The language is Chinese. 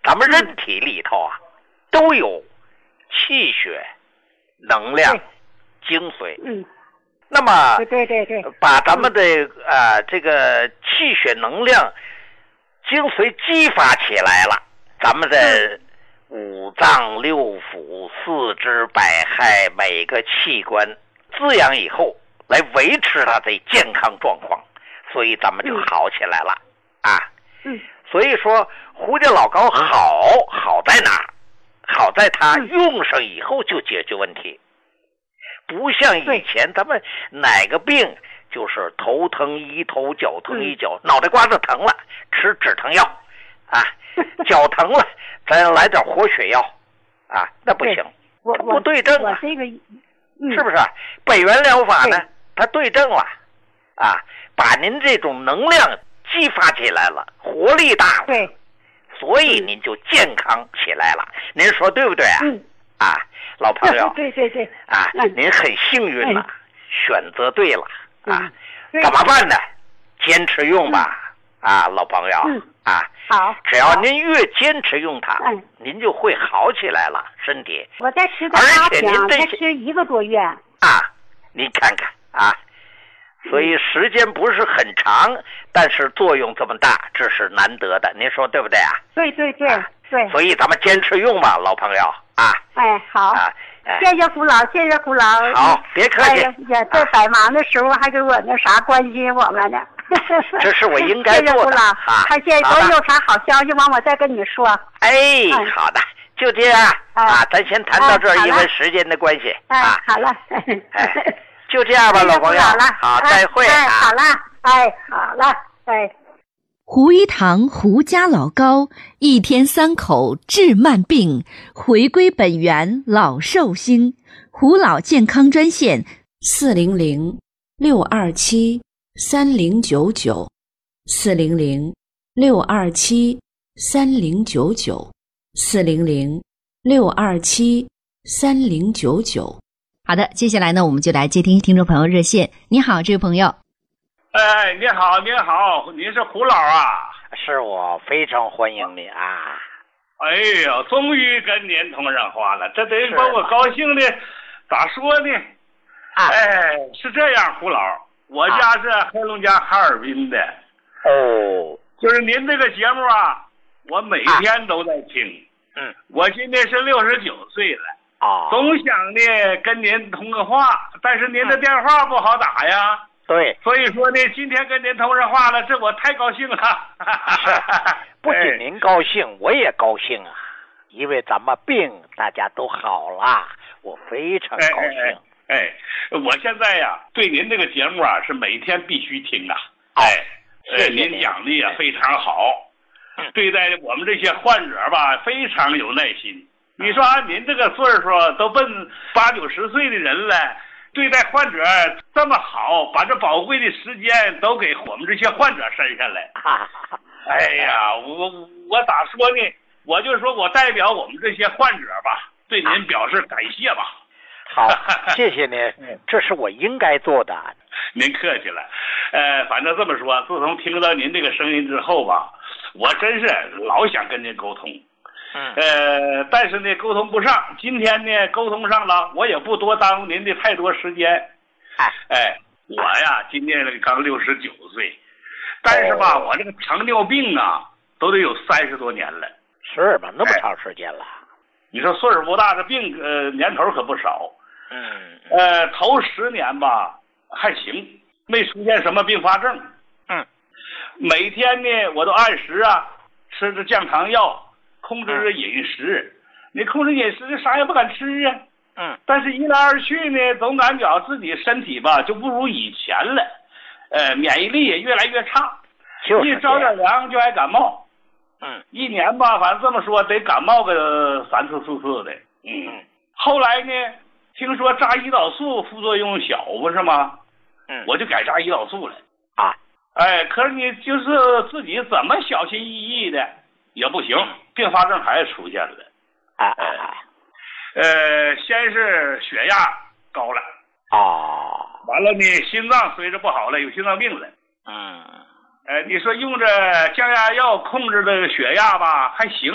咱们人体里头啊，都有气血、能量、精髓。那么， 对， 把咱们的这个气血、能量、精髓激发起来了，咱们的五脏六腑、四肢百骸每个器官滋养以后，来维持它的健康状况，所以咱们就好起来了啊。所以说胡家老膏好在哪儿？好在它用上以后就解决问题，不像以前咱们哪个病就是头疼医头，脚疼医脚，脑袋瓜子疼了吃止疼药啊，脚疼了咱来点活血药啊，那不行，不对症啊， 这个是不是？北元疗法呢，它对症了啊，把您这种能量激发起来了，活力大了，所以您就健康起来了。您说对不对啊？啊，老朋友， 对啊，您很幸运了，选择对了啊。怎么办呢？坚持用吧，啊，老朋友，啊， 好， 只要您越坚持用它，您就会好起来了，身体。 我在吃的8天，才吃1个多月啊，您看看啊。所以时间不是很长，但是作用这么大，这是难得的，您说对不对啊？ 对。 所以咱们坚持用吧，老朋友啊。 好。谢谢胡老，谢谢胡老。 好，别客气。 也在百忙的时候还给我那啥关心我们呢。 这是我应该做的。 谢谢胡老啊！谢谢，我有啥好消息完我再跟你说。 好的，就这样啊，咱先谈到这儿，因为时间的关系啊。 好了。 就这样吧，老朋友。好，再会。 好了，好了。 胡一堂胡家老膏，1天3口治慢病，回归本源老寿星。胡老健康专线400-627-3099，400-627-3099。好的，接下来呢，我们就来接听众朋友热线。你好，这位朋友。 你好，您是胡老啊？ 是我，非常欢迎你啊！ 哎呀，终于跟您通上话了，这得把我高兴的，咋说呢？是这样，胡老，我家是黑龙江哈尔滨的。就是您这个节目啊，我每天都在听。我今年是69岁了。总想呢跟您通个话，但是您的电话不好打呀。 对， 所以说呢，今天跟您通上话了，这我太高兴了。 不仅您高兴，我也高兴啊，因为咱们病大家都好了，我非常高兴。 我现在呀，对您这个节目啊，是每天必须听啊。您讲的也非常好，对待我们这些患者吧，非常有耐心。你说您这个岁数都奔80、90岁的人了。对待患者这么好，把这宝贵的时间都给我们这些患者身上来。我咋说呢？我就说我代表我们这些患者吧，对您表示感谢吧。 好，谢谢您，这是我应该做的。 您客气了。反正这么说，自从听到您这个声音之后吧，我真是老想跟您沟通。但是呢，沟通不上。今天呢，沟通上了，我也不多耽误您的太多时间。我呀，今年刚69岁，但是吧，我这个糖尿病啊，都得有30多年了。 是吧？那么长时间了。 你说岁数不大，这病年头可不少。头10年吧还行，没出现什么并发症。每天呢，我都按时啊吃着降糖药。控制着饮食，你控制饮食啥也不敢吃啊。但是一来二去呢，总感觉自己身体吧就不如以前了，免疫力也越来越差，一着点凉就爱感冒。一年吧，反正这么说得感冒个3次4次的。后来呢，听说扎胰岛素副作用小，不是吗？我就改扎胰岛素了。可是你就是自己怎么小心翼翼的也不行，并发症还是出现了。先是血压高了。完了呢，心脏随着不好了，有心脏病了。你说用着降压药控制的血压吧还行。